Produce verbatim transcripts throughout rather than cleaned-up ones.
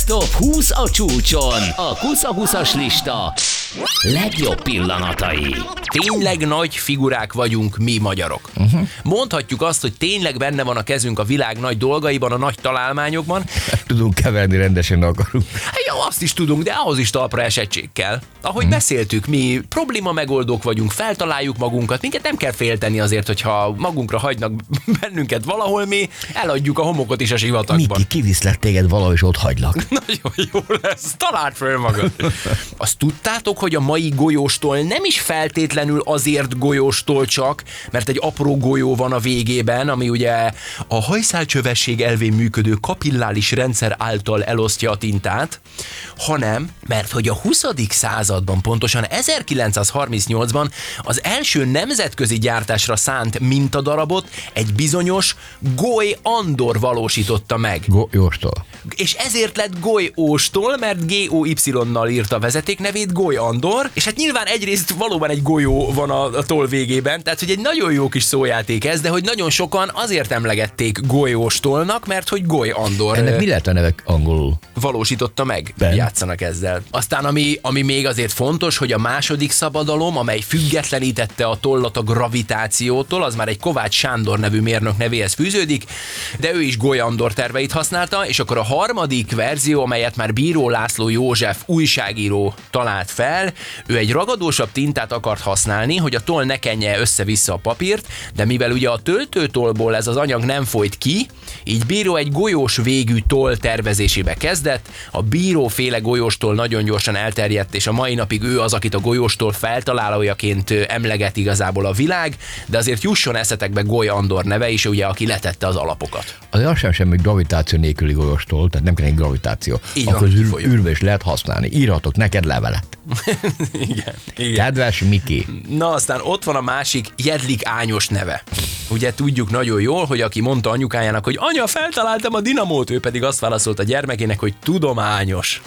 Best of húsz a csúcson. A Kusza-huszas lista legjobb pillanatai. Tényleg nagy figurák vagyunk mi magyarok. Uh-huh. Mondhatjuk azt, hogy tényleg benne van a kezünk a világ nagy dolgaiban, a nagy találmányokban. Tudunk keverni rendesen, akarunk. Hát jó, azt is tudunk, de ahhoz is talpra esettség kell. Ahogy hmm. beszéltük, mi probléma megoldók vagyunk, feltaláljuk magunkat, minket nem kell félteni azért, hogyha magunkra hagynak bennünket valahol, mi eladjuk a homokot is a sivatagban. Miki, kiviszlek téged valahol, és ott hagylak. Nagyon jó lesz, találd föl magad. Azt tudtátok, hogy a mai golyóstól nem is feltétlenül azért golyóstól csak, mert egy apró golyó van a végében, ami ugye a hajszálcsövesség elvén működő kapilláris rendszer által elosztja a tintát, hanem mert hogy a huszadik században, pontosan ezerkilencszázharmincnyolcban az első nemzetközi gyártásra szánt mintadarabot egy bizonyos Goly Andor valósította meg. Golyóstól. És ezért lett Golyóstól, mert G O Y-nal írta a vezetéknevét, Goly Andor, és hát nyilván egyrészt valóban egy golyó van a, a toll végében, tehát hogy egy nagyon jó kis szójáték ez, de hogy nagyon sokan azért emlegették Golyóstolnak, mert hogy Goly Andor. Ennek mi lehet a neve angolul? Valósította meg, Ben. játszanak ezzel. Aztán ami, ami még azért fontos, hogy a második szabadalom, amely függetlenítette a tollat a gravitációtól, az már egy Kovács Sándor nevű mérnök nevéhez fűződik, de ő is Goly Andor terveit használta, és akkor a harmadik verzió, amelyet már Bíró László József újságíró talált fel, ő egy ragadósabb tintát akart használni, hogy a toll ne kenje össze-vissza a papírt, de mivel ugye a töltőtollból ez az anyag nem folyt ki, így Bíró egy golyós végű toll tervezésébe kezdett, a Bíró-féle golyóstól nagyon gyorsan elterjedt, és a mai napig ő az, akit a golyóstól feltalálójaként emleget igazából a világ, de azért jusson eszetekbe Goly Andor neve is, ugye, aki letette az alapokat. Azért az sem semmi gravitáció nélküli golyóstól, tehát nem kell egy gravitáció. Így Akkor van, az kifolyó. űr, űrbe is lehet használni. Írhatok neked levelet. igen, igen. Kedves Miki. Na, aztán ott van a másik Jedlik Ányos neve. Ugye tudjuk nagyon jól, hogy aki mondta anyukájának, hogy anya, feltaláltam a dinamót, ő pedig azt válaszolt a gyermekének, hogy tudományos.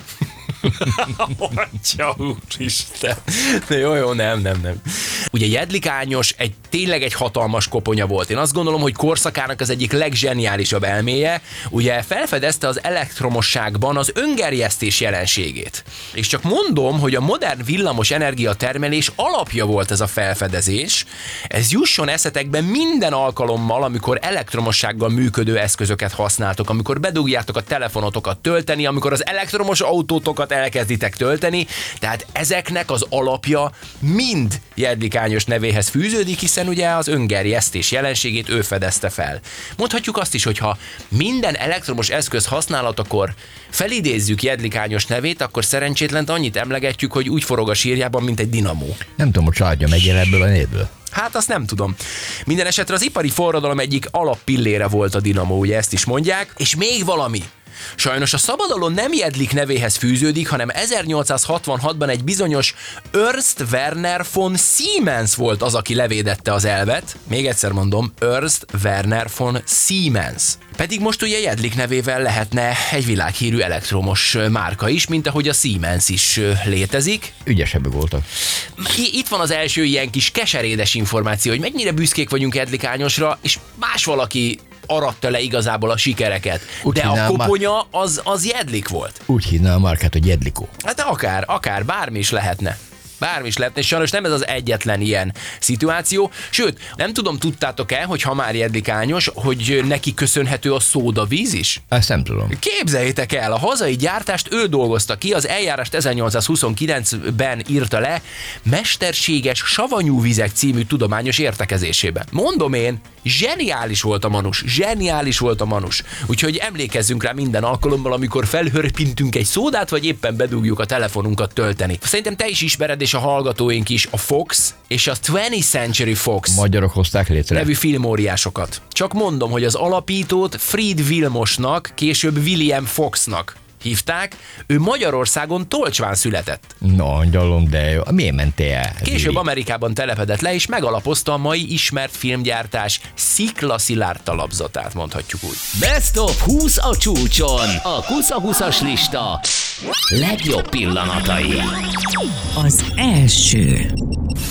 Atya úristen. De jó, jó, nem, nem, nem. Ugye Jedlik Ányos egy, tényleg egy hatalmas koponya volt. Én azt gondolom, hogy korszakának az egyik legzseniálisabb elméje, ugye felfedezte az elektromosságban az öngerjesztés jelenségét. És csak mondom, hogy a modern villamos energiatermelés alapja volt ez a felfedezés. Ez jusson eszetekbe minden alkalommal, amikor elektromossággal működő eszközöket használtok, amikor bedugjátok a telefonotokat tölteni, amikor az elektromos autótokat elkezditek tölteni, tehát ezeknek az alapja mind Jedlik Ányos nevéhez fűződik, hiszen ugye az öngerjesztés jelenségét ő fedezte fel. Mondhatjuk azt is, hogy ha minden elektromos eszköz használatakor felidézzük Jedlik Ányos nevét, akkor szerencsétlent annyit emlegetjük, hogy úgy forog a sírjában, mint egy dinamó. Nem tudom, hogy családja megjel ebből a névből. Hát azt nem tudom. Minden esetre az ipari forradalom egyik alappillére volt a dinamó, ugye ezt is mondják, és még valami. Sajnos a szabadalom nem Jedlik nevéhez fűződik, hanem ezernyolcszázhatvanhatban egy bizonyos Ernst Werner von Siemens volt az, aki levédette az elvet. Még egyszer mondom, Ernst Werner von Siemens. Pedig most ugye Jedlik nevével lehetne egy világhírű elektromos márka is, mint ahogy a Siemens is létezik. Ügyesebbek voltak. Itt van az első ilyen kis keserédes információ, hogy mennyire büszkék vagyunk Jedlik Ányosra, és más valaki aratta le igazából a sikereket. Úgy de a hívnám koponya az, az Jedlik volt. Úgy hívná a márkát, hogy Jedlikó. Hát akár, akár, bármi is lehetne. Bármi is lehetne, és sajnos nem ez az egyetlen ilyen szituáció. Sőt, nem tudom, tudtátok-e, hogy ha már Jedlik Ányos, hogy neki köszönhető a szódavíz is? Ezt nem tudom. Képzeljétek el, a hazai gyártást ő dolgozta ki, az eljárást ezernyolcszázhuszonkilencben írta le Mesterséges savanyú vizek című tudományos értekezésében. Mondom én, zseniális volt a manus, zseniális volt a manus. Úgyhogy emlékezzünk rá minden alkalommal, amikor felhörpintünk egy szódát, vagy éppen bedugjuk a telefonunkat tölteni. Szerintem te is ismered, és a hallgatóink is a Fox és a twentieth Century Fox Magyarok hozták létre. nevű filmóriásokat. Csak mondom, hogy az alapítót Fried Vilmosnak, később William Foxnak hívták, ő Magyarországon Tolcsván született. Na, angyalom, de jó. Miért mentél el? Később Amerikában telepedett le, és megalapozta a mai ismert filmgyártás sziklaszilárd talapzatát, mondhatjuk úgy. Best of húsz a csúcson. A Kusza-huszas lista legjobb pillanatai. Az első.